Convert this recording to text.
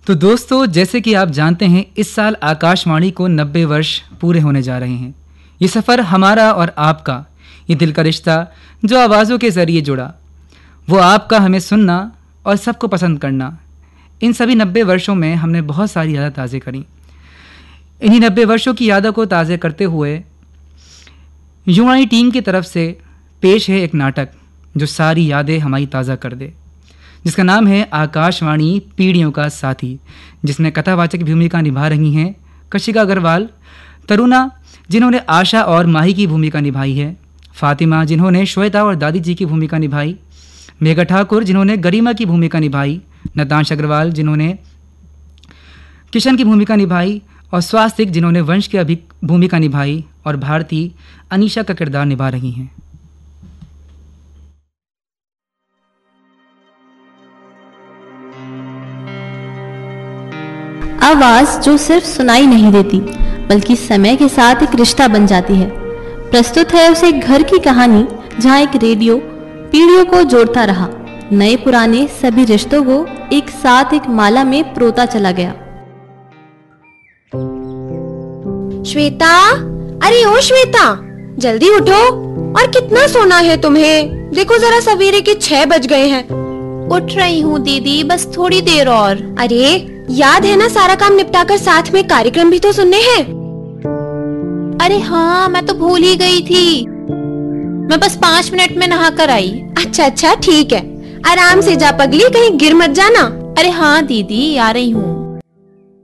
तो दोस्तों, जैसे कि आप जानते हैं, इस साल आकाशवाणी को 90 वर्ष पूरे होने जा रहे हैं। ये सफ़र हमारा और आपका, ये दिल का रिश्ता जो आवाज़ों के ज़रिए जुड़ा, वो आपका हमें सुनना और सबको पसंद करना। इन सभी 90 वर्षों में हमने बहुत सारी यादें ताज़े करी। इन्हीं 90 वर्षों की यादों को ताज़े करते हुए युवानी टीम की तरफ से पेश है एक नाटक जो सारी यादें हमारी ताज़ा कर दे, जिसका नाम है आकाशवाणी पीढ़ियों का साथी, जिसमें कथावाचक भूमिका निभा रही हैं कशिका अग्रवाल, तरुणा जिन्होंने आशा और माही की भूमिका निभाई है, फातिमा जिन्होंने श्वेता और दादी जी की भूमिका निभाई, मेघा ठाकुर जिन्होंने गरिमा की भूमिका निभाई, नतांश अग्रवाल जिन्होंने किशन की भूमिका निभाई, और स्वास्तिक जिन्होंने वंश की भूमिका निभाई, और भारती अनीशा का किरदार निभा रही हैं। आवाज जो सिर्फ सुनाई नहीं देती बल्कि समय के साथ एक रिश्ता बन जाती है। प्रस्तुत है उसे घर की कहानी जहां एक रेडियो पीढ़ियों को जोड़ता रहा, नए पुराने सभी रिश्तों को एक साथ एक माला में परोता चला गया। श्वेता, अरे ओ श्वेता, जल्दी उठो। और कितना सोना है तुम्हें? देखो जरा, सवेरे के 6 बज गए हैं। उठ रही हूँ दीदी, बस थोड़ी देर और। अरे याद है ना, सारा काम निपटाकर साथ में कार्यक्रम भी तो सुनने हैं। अरे हाँ, मैं तो भूल ही गई थी। मैं बस 5 मिनट में नहा कर आई। अच्छा ठीक है, आराम से जा पगली, कहीं गिर मत जाना। अरे हाँ दीदी, आ रही हूँ।